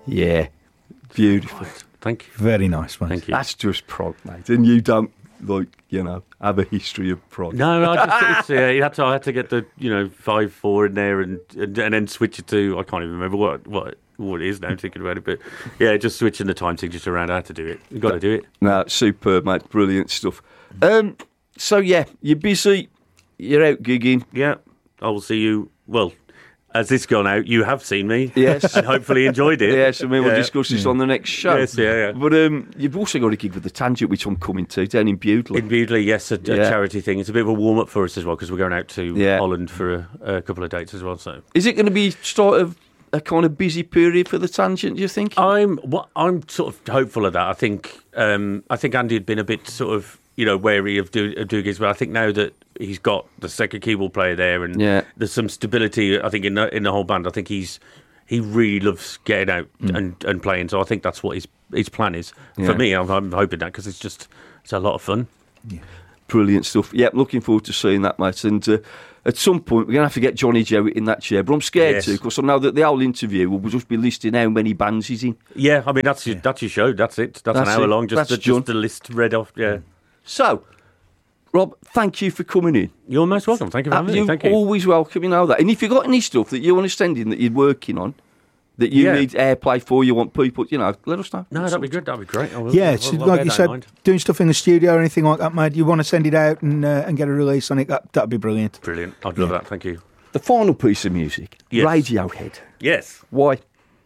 Yeah, beautiful. Thank you. Very nice, mate. Thank you. That's just prog, mate. And you don't, have a history of prog. No, I had to get the 5/4 in there and then switch it to, I can't even remember what it is now. I'm thinking about it, but yeah, just switching the time signature around. I had to do it. You got to do it. No, superb, mate. Brilliant stuff. So yeah, you're busy. You're out gigging. Yeah, I will see you. Well, as this gone out, you have seen me. Yes, and hopefully enjoyed it. Yes, I mean we'll discuss this on the next show. Yes, yeah. But you've also got a gig with the Tangent, which I'm coming to down in Bewdley. In Bewdley, yes, a charity thing. It's a bit of a warm up for us as well because we're going out to Holland for a couple of dates as well. So, is it going to be start of a kind of busy period for the Tangent? Do you think? I'm sort of hopeful of that. I think Andy had been a bit sort of wary of doing gigs, but I think now that he's got the second keyboard player there and there's some stability, I think in the whole band. I think he really loves getting out and playing. So I think that's what his plan is. For me, I'm hoping that because it's a lot of fun. Yeah. Brilliant stuff. Yeah, looking forward to seeing that, mate. And at some point, we're going to have to get Johnny Jowett in that chair. But I'm scared too, because I know that the whole interview will just be listing how many bands he's in. Yeah, I mean, that's your show. That's it. That's an hour long. Just the list read off. Yeah. So, Rob, thank you for coming in. You're most welcome. Thank you for having me. Thank you. You're always welcome, you know that. And if you've got any stuff that you want to send in that you're working on, that you need airplay for, you want people, let us know. No, that'd be good. That'd be great. Like you said, doing stuff in the studio or anything like that, mate, you want to send it out and get a release on it, that'd be brilliant. Brilliant. I'd love that. Thank you. The final piece of music, Radiohead. Yes. Why?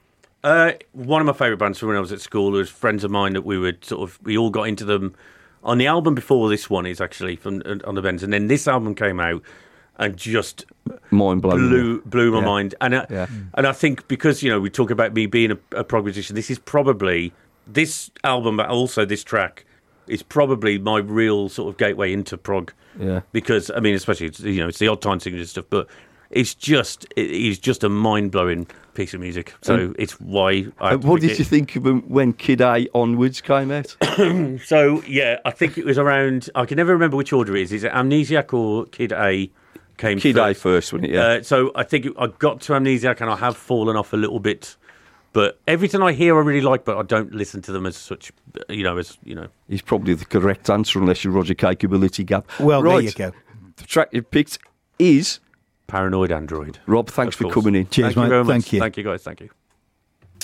One of my favourite bands from when I was at school. There was friends of mine that we all got into them. On the album before this one is actually from on the Bends, and then this album came out and just mind blowing blew my mind. And I think because we talk about me being a prog musician, this is probably this album, but also this track is probably my real sort of gateway into prog. Yeah, because I mean, especially it's the odd time signature stuff, but it's just a mind blowing piece of music. So it's why. What did you think of them when Kid A onwards came out? So I think it was around. I can never remember which order it is. Is it Amnesiac or Kid A came? Kid A first, wasn't it? Yeah. So I think I got to Amnesiac and I have fallen off a little bit. But everything I hear I really like, but I don't listen to them as such. He's probably the correct answer unless you're Roger Capability Gap. Well, there you go. The track you picked is Paranoid Android. Rob, thanks for coming in. Cheers, mate. Thank you very much. Thank you. Thank you, guys. Thank you.